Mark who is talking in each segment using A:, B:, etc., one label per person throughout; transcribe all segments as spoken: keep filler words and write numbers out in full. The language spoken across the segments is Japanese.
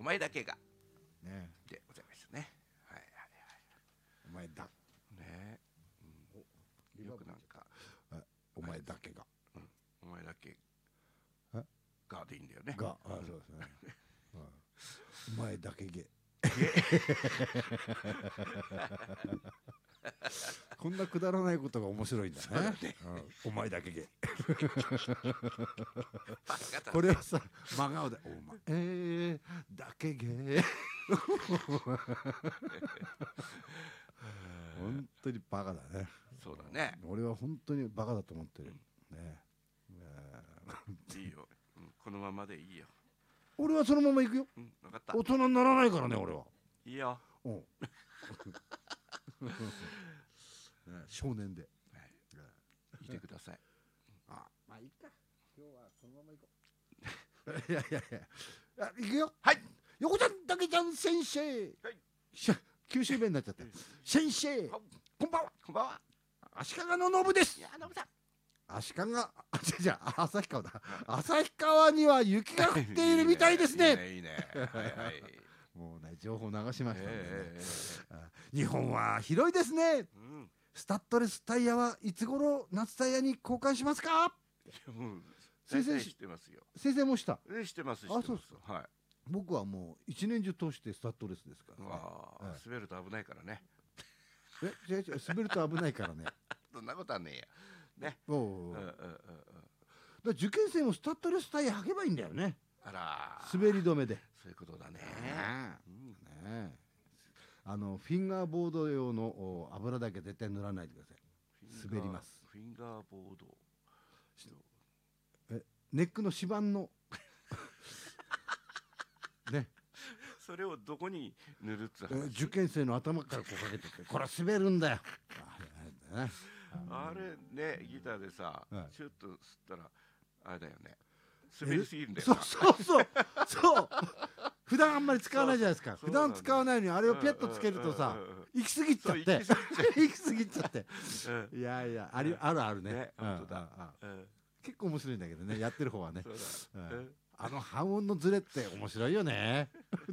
A: 前だけが
B: ね
A: でございましたね。はいはい
B: お前だ
A: はいね、うん、よくなんか
B: お前だけが、
A: うん、お前だけ
B: え
A: がでいいんだよね。
B: が、あ、そうですね。お前だけゲ。こんなくだらないことが面白いんだね。お前だけゲ。これはさ、真顔で、お前えだけゲ。本当にバカだね。
A: そうだね。
B: 俺は本当にバカだと思ってる。ね。
A: いいよ。このままでいいよ。
B: 俺はそのまま行くよ。
A: 分かった。
B: 大人にならないからね、俺は。
A: いいよ。
B: 少年で。
A: いてください。
B: あ、まあいいか。今日はそのまま行こう。いやいやいや。行くよ。
A: はい。
B: 横ちゃんだけちゃん先生。はい。九州弁になっちゃって。先生。こんばんは。
A: こんばんは。
B: 足利のノブです。
A: いや、ノブさん。
B: 足利、あ、じゃあ、旭川だ。旭川には雪が降っているみたいですね。
A: いいね。はいはい。
B: もうね、情報流しましたね。日本は広いですね。スタッドレスタイヤはいつ頃夏タイヤに交換しますか。
A: 先生知ってますよ。
B: 先生もした。
A: 知ってます。
B: あ、そうです。
A: はい。
B: 僕はもう一年中通してスタッドレスですから。
A: 滑ると危ないからね。
B: え、違う違う、滑ると危ないからね。
A: そんなことはねえや。ね。
B: 受験生もスタッドレスタイヤ履けばいいんだよね。
A: あら。
B: 滑り止めで。
A: そういうことだね。
B: ね。あのフィンガーボード用の油だけ絶対塗らないでください。滑ります。
A: フィンガーボード。
B: え、ネックの指板のね。
A: それをどこに塗るっつう話。
B: 受験生の頭からこうかけてて、これは滑るんだよ。
A: あれね、ギターでさ、シュッと吸ったらあれだよね。滑りすぎるんだよ。
B: そうそうそうそう。普段あんまり使わないじゃないですか。普段使わないのにあれをピャッとつけるとさ、行き過ぎちゃって、行き過ぎちゃって。いやいや、あるあるあるね。結構面白いんだけどね、やってる方はね。あの半音のズレって面白いよね。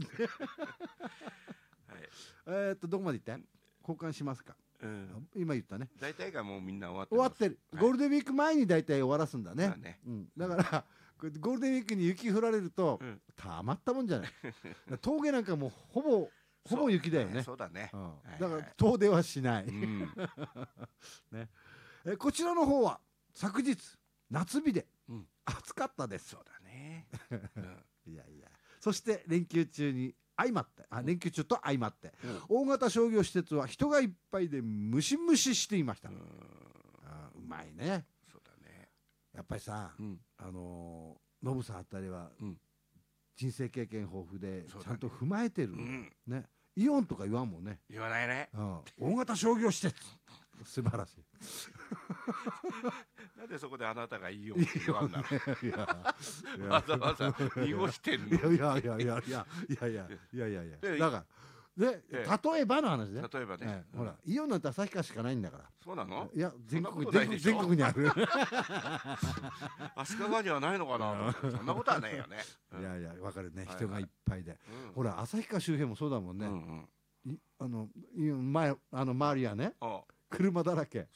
B: えっとどこまで行って？交換しますか。今言ったね。
A: 大体がもうみんな終わって
B: 終わってる。ゴールデンウィーク前に大体終わらすんだね。だからゴールデンウィークに雪降られるとたまったもんじゃない。峠なんかもうほぼほぼ雪だよね。
A: そうだね。
B: だから遠出はしない。ね。こちらの方は昨日夏日で暑かったです。
A: そうだね。
B: いやいや。そして連休中に相まって、あ、連休中と相まって、大型商業施設は人がいっぱいでムシムシしていました。うまいね。
A: そうだね。
B: やっぱりさ、あのノブさんあたりは人生経験豊富でちゃんと踏まえてるね。イオンとか言わんもんね。
A: 言わないね。
B: 大型商業施設。素晴らしい。
A: なんでそこであなたがいいよって言わんなの。わざわざ濁してるの。
B: いやいやいやいやいやいやいやいやいやいや。だからで例えばの話で。
A: 例えばね。
B: ほらイオンなんて旭川しかないんだから。
A: そうなの？
B: いや全国全国にある。
A: 足利にはないのかな。そんなことはないよね。
B: いやいやわかるね。人がいっぱいで。ほら旭川周辺もそうだもんね。あの前あの周りはね。車だらけ。